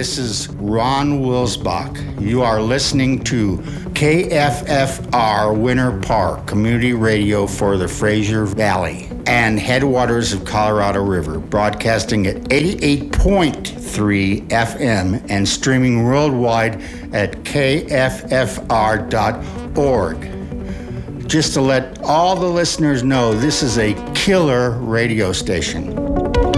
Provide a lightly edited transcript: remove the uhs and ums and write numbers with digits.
This is Ron Wilsbach. You are listening to KFFR Winter Park, community radio for the Fraser Valley and headwaters of Colorado River, broadcasting at 88.3 FM and streaming worldwide at kffr.org. Just to let all the listeners know, this is a killer radio station.